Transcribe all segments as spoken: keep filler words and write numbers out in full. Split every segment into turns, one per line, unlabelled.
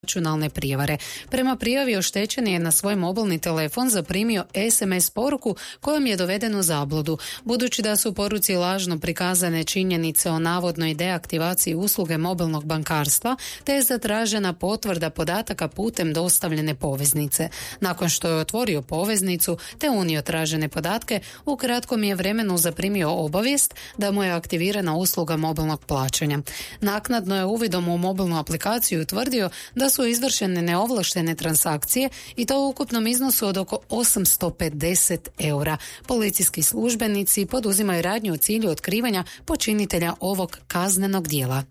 računalne prijevare. Prema prijavi oštećeni je na svoj mobilni telefon zaprimio es em es poruku kojom je doveden u zabludu. Budući da su u poruci lažno prikazane činjenice o navodnoj deaktivaciji usluge mobilnog bankarstva, te je zatražena potvrda podataka putem dostavljene poveznice. Nakon što je otvorio poveznicu te unio tražene podatke, u kratkom je vremenu zaprimio obavijest da mu je aktivirana usluga mobilnog plaćanja. Naknadno je uvidom u mobilnu aplikaciju utvrdio da su izvršene neovlaštene transakcije i to u ukupnom iznosu od oko osamsto pedeset eura. Policijski službenici poduzimaju radnju u cilju otkrivanja počinitelja ovog kaznenog djela.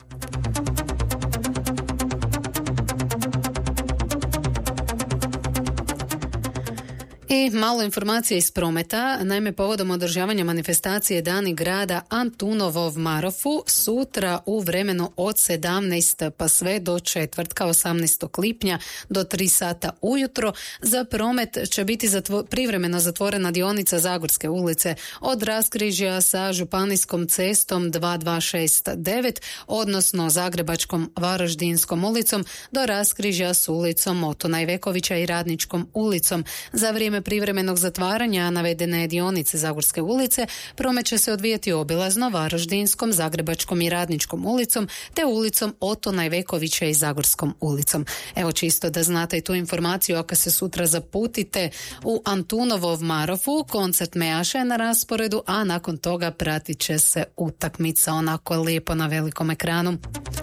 I malo informacije iz prometa. Naime, povodom održavanja manifestacije Dani grada Antunovo v Marofu sutra u vremenu od sedamnaest pa sve do četvrtka osamnaestog lipnja do tri sata ujutro za promet će biti zatvo- privremeno zatvorena dionica Zagorske ulice od raskrižja sa Županijskom cestom dva dva šest devet, odnosno Zagrebačkom Varaždinskom ulicom do raskrižja s ulicom Otona Ivekovića i Radničkom ulicom. Za vrijeme privremenog zatvaranja navedene dionice Zagorske ulice promet će se odvijati obilazno Varaždinskom, Zagrebačkom i Radničkom ulicom te ulicom Otona Ivekovića i Zagorskom ulicom. Evo čisto da znate i tu informaciju ako se sutra zaputite u Antunovo v Marofu, koncert Mejaša je na rasporedu, a nakon toga pratit će se utakmica onako lijepo na velikom ekranu.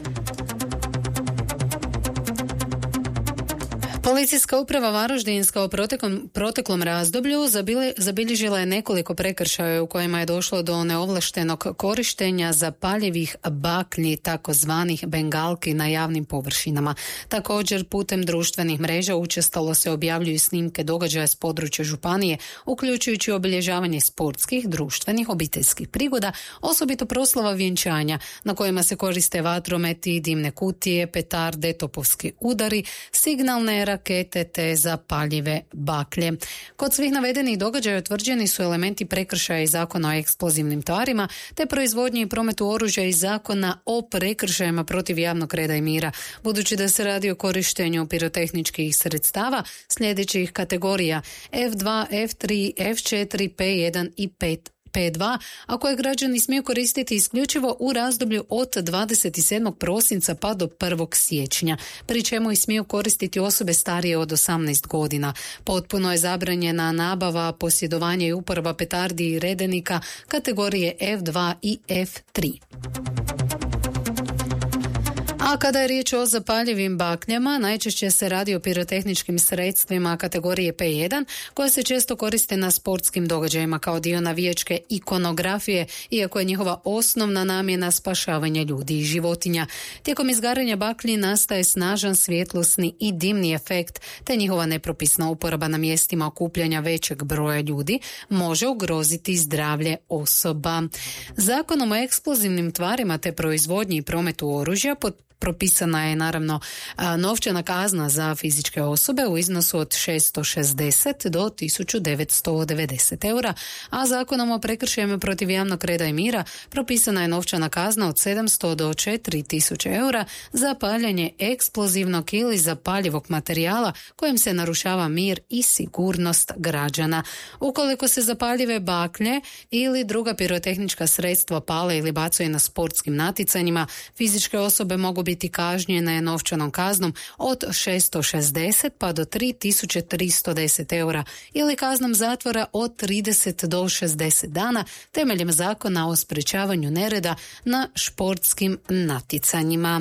Policijska uprava Varaždinska u proteklom, proteklom razdoblju zabili, zabilježila je nekoliko prekršaja u kojima je došlo do neovlaštenog korištenja zapaljivih baklji, takozvanih bengalki na javnim površinama. Također putem društvenih mreža učestalo se objavljuju snimke događaja s područja županije, uključujući obilježavanje sportskih, društvenih, obiteljskih prigoda, osobito proslava vjenčanja na kojima se koriste vatrometi, dimne kutije, petarde, topovski udari, signalne rakete te zapaljive baklje. Kod svih navedenih događaja utvrđeni su elementi prekršaja iz Zakona o eksplozivnim tvarima te proizvodnji i prometu oružja iz Zakona o prekršajima protiv javnog reda i mira. Budući da se radi o korištenju pirotehničkih sredstava sljedećih kategorija F dva, F tri, F četiri, P jedan i pet P dva, a koje građani smiju koristiti isključivo u razdoblju od dvadeset sedmog prosinca pa do prvog siječnja, pri čemu ih smiju koristiti osobe starije od osamnaest godina. Potpuno je zabranjena nabava, posjedovanje i uporaba petardi i redenika kategorije F dva i F tri. A kada je riječ o zapaljivim bakljama, najčešće se radi o pirotehničkim sredstvima kategorije P jedan, koje se često koriste na sportskim događajima kao dio navijačke ikonografije, iako je njihova osnovna namjena spašavanje ljudi i životinja. Tijekom izgaranja baklji nastaje snažan svjetlosni i dimni efekt, te njihova nepropisna uporaba na mjestima okupljanja većeg broja ljudi može ugroziti zdravlje osoba. Zakonom o eksplozivnim tvarima te proizvodnji i prometu oružja pod propisana je naravno novčana kazna za fizičke osobe u iznosu od šesto šezdeset do tisuću devetsto devedeset eura, a Zakonom o prekršajima protiv javnog reda i mira propisana je novčana kazna od sedamsto do četiri tisuće eura za paljenje eksplozivnog ili zapaljivog materijala kojim se narušava mir i sigurnost građana. Ukoliko se zapaljive baklje ili druga pirotehnička sredstva pale ili bacaju na sportskim natjecanjima, fizičke osobe mogu biti kažnjene novčanom kaznom od šesto šezdeset pa do tri tisuće tristo deset eura ili kaznom zatvora od trideset do šezdeset dana temeljem Zakona o sprečavanju nereda na športskim natjecanjima.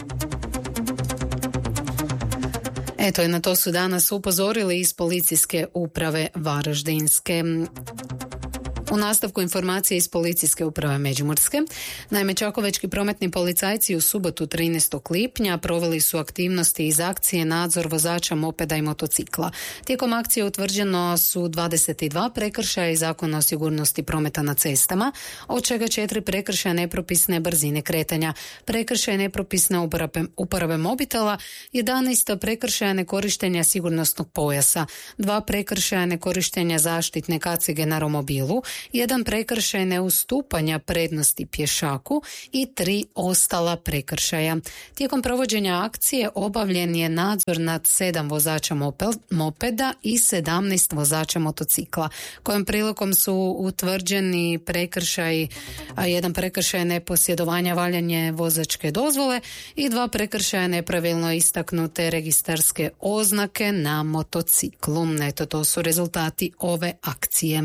Eto, i na to su danas upozorili iz Policijske uprave Varaždinske. U nastavku informacije iz Policijske uprave Međimurske. Naime, čakovečki prometni policajci u subotu trinaestog lipnja proveli su aktivnosti iz akcije nadzor vozača mopeda i motocikla. Tijekom akcije utvrđeno su dvadeset dva prekršaja iz Zakona o sigurnosti prometa na cestama, od čega četiri prekršaja nepropisne brzine kretanja, prekršaje nepropisne uporabe, uporabe mobitela, jedanaest prekršaja nekorištenja sigurnosnog pojasa, dva prekršaja nekorištenja zaštitne kacige na romobilu, jedan prekršaj neustupanja prednosti pješaku i tri ostala prekršaja. Tijekom provođenja akcije obavljen je nadzor nad sedam vozača mopeda i sedamnaest vozača motocikla, kojom prilikom su utvrđeni prekršaj, a jedan prekršaj neposjedovanja valjanje vozačke dozvole i dva prekršaja nepravilno istaknute registarske oznake na motociklu. Eto, to su rezultati ove akcije.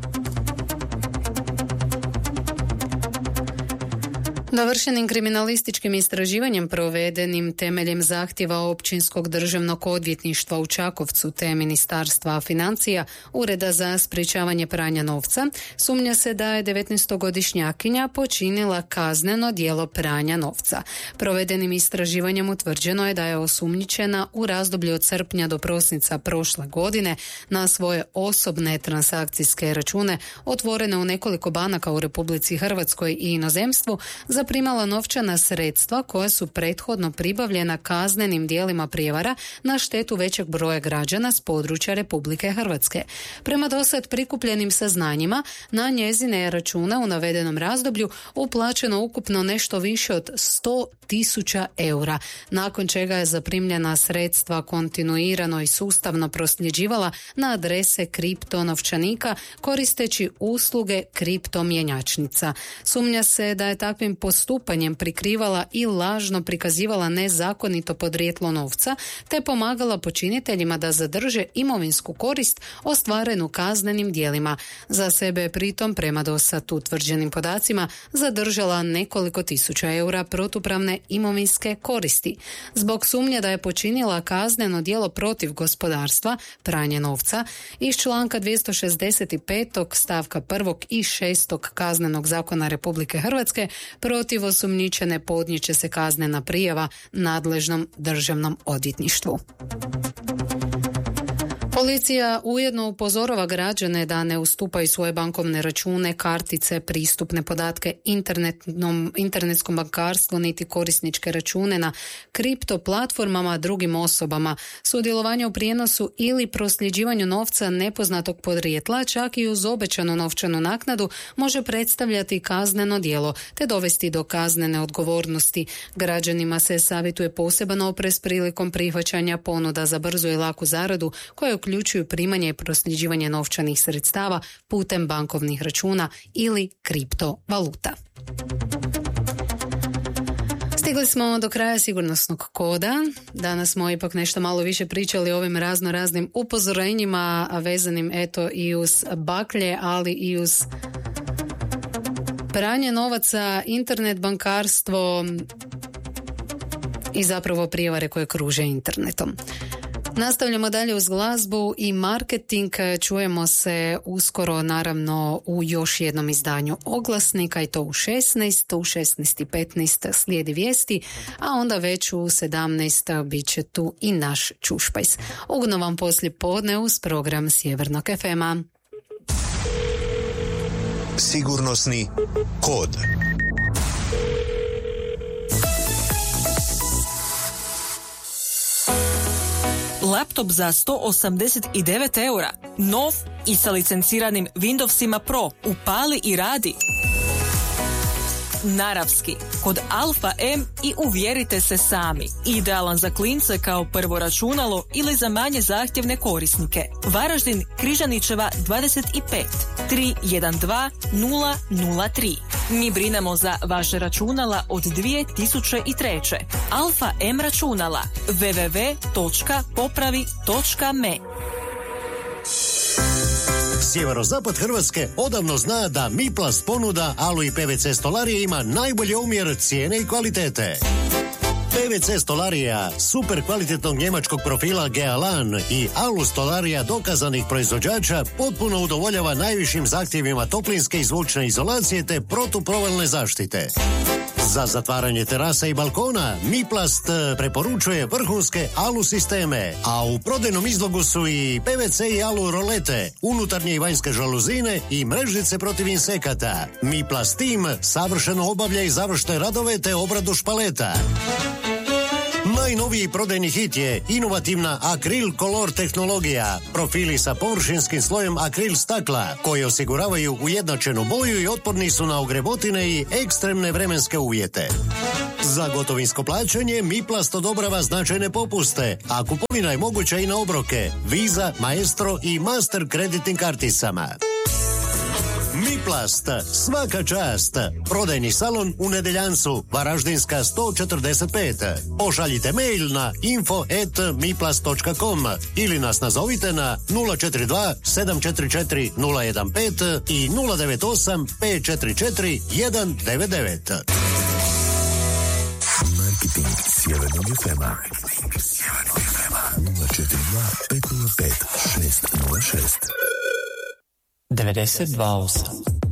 Dovršenim kriminalističkim istraživanjem provedenim temeljem zahtjeva Općinskog državnog odvjetništva u Čakovcu te Ministarstva financija, Ureda za sprječavanje pranja novca, sumnja se da je devetnaestogodišnjakinja počinila kazneno djelo pranja novca. Provedenim istraživanjem utvrđeno je da je osumnjičena u razdoblju od srpnja do prosinca prošle godine na svoje osobne transakcijske račune otvorene u nekoliko banaka u Republici Hrvatskoj i inozemstvu za primala novčana sredstva koja su prethodno pribavljena kaznenim djelima prijevara na štetu većeg broja građana s područja Republike Hrvatske. Prema dosad prikupljenim saznanjima, na njezine račune u navedenom razdoblju uplaćeno ukupno nešto više od sto tisuća eura, nakon čega je zaprimljena sredstva kontinuirano i sustavno prosljeđivala na adrese kriptonovčanika koristeći usluge kriptomjenjačnica. Sumnja se da je takvim postupanjem prikrivala i lažno prikazivala nezakonito podrijetlo novca, te pomagala počiniteljima da zadrže imovinsku korist ostvarenu kaznenim djelima. Za sebe je pritom, prema dosad utvrđenim podacima, zadržala nekoliko tisuća eura protupravne imovinske koristi. Zbog sumnje da je počinila kazneno djelo protiv gospodarstva, pranje novca, iz članka dvjesto šezdeset pet stavka prvog i šestog Kaznenog zakona Republike Hrvatske, protiv osumnjičene podnijet će se kaznena prijava nadležnom državnom odvjetništvu. Policija ujedno upozorava građane da ne ustupaju svoje bankovne račune, kartice, pristupne podatke internetnom, internetskom bankarstvu niti korisničke račune na kripto platformama drugim osobama. Sudjelovanje u prijenosu ili prosljeđivanju novca nepoznatog podrijetla, čak i uz obećanu novčanu naknadu, može predstavljati kazneno djelo te dovesti do kaznene odgovornosti. Građanima se savjetuje poseban oprez prilikom prihvaćanja ponuda za brzu i laku zaradu koje uključuju primanje i prosljeđivanje novčanih sredstava putem bankovnih računa ili kriptovaluta. Stigli smo do kraja sigurnosnog koda. Danas smo ipak nešto malo više pričali o ovim razno raznim upozorenjima vezanim eto i uz baklje, ali i uz pranje novaca, internet bankarstvo i zapravo prijevare koje kruže internetom. Nastavljamo dalje uz glazbu i marketing. Čujemo se uskoro naravno u još jednom izdanju Oglasnika i to u šesnaest, u šesnaest i petnaest slijedi vijesti, a onda već u sedamnaest bit će tu i naš Čušpajs. Ugodno vam poslije podne uz program Sjevernog ef ema.
Sigurnosni kod.
Laptop za sto osamdeset devet eura, nov i sa licenciranim Windowsima Pro, upali i radi. Naravski, kod Alfa M i uvjerite se sami. Idealan za klince kao prvo računalo ili za manje zahtjevne korisnike. Varaždin, Križanićeva dvadeset pet, tri jedan dva nula nula tri. Mi brinemo za vaše računala od dvije tisuće treće. Alfa M računala w w w točka popravi točka m e.
Sjeverozapad Hrvatske odavno zna da Miplast ponuda alu i pe ve ce stolarije ima najbolji omjer cijene i kvalitete. pe ve ce stolarija super kvalitetnog njemačkog profila Gealan i alu stolarija dokazanih proizvođača potpuno udovoljava najvišim zahtjevima toplinske i zvučne izolacije te protuprovalne zaštite. Za zatvaranje terasa i balkona Miplast preporučuje vrhunske alu sisteme, a u prodajnom izlogu su i pe ve ce i alu rolete, unutarnje i vanjske žaluzine i mrežnice protiv insekata. Miplast tim savršeno obavlja i završne radove te obradu špaleta. Najnoviji prodajni hit je inovativna Akril Color tehnologija. Profili sa površinskim slojem akril stakla koji osiguravaju ujednačenu boju i otporni su na ogrebotine i ekstremne vremenske uvjete. Za gotovinsko plaćanje Miplast odobrava značajne popuste, a kupovina je moguća i na obroke, Visa, Maestro i Master kreditnim karticama. Miplast, svaka čast. Prodajni salon u Nedeljancu, Varaždinska sto četrdeset pet. Pošaljite mail na info at miplast točka com ili nas nazovite na nula četiri dva sedam četiri četiri nula jedan pet i nula devet osam pet četiri četiri jedan devet devet.
Marketing Sjevernog F M-a. Sjevernog F M-a. nula četiri dva pet nula pet šest nula šest.
devedeset dva osam